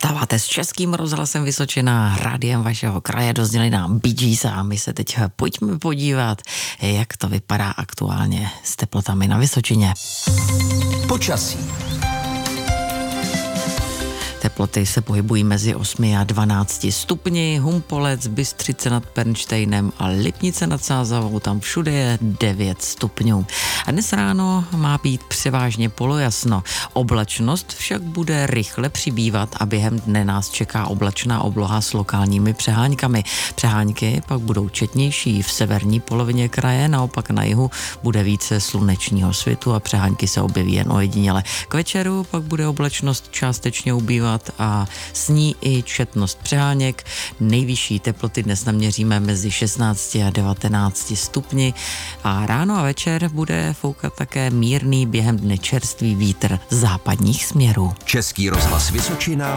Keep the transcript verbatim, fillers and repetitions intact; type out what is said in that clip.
Vstáváte s Českým rozhlasem Vysočina, rádiem vašeho kraje, dozněli nám Bee Gees a my se teď pojďme podívat, jak to vypadá aktuálně s teplotami na Vysočině. Počasí. Teploty se pohybují mezi osmi a dvanácti stupni, Humpolec, Bystřice nad Pernštejnem a Lipnice nad Sázavou, tam všude je devět stupňů. A dnes ráno má být převážně polojasno. Oblačnost však bude rychle přibývat a během dne nás čeká oblačná obloha s lokálními přeháňkami. Přeháňky pak budou četnější v severní polovině kraje, naopak na jihu bude více slunečního svitu a přeháňky se objeví jen ojediněle. K večeru pak bude oblačnost částečně ubývat a s ní i četnost přeháněk. Nejvyšší teploty dnes naměříme mezi šestnácti a devatenácti stupni a ráno a večer bude foukat také mírný během dne čerstvý vítr západních směrů. Český rozhlas Vysočina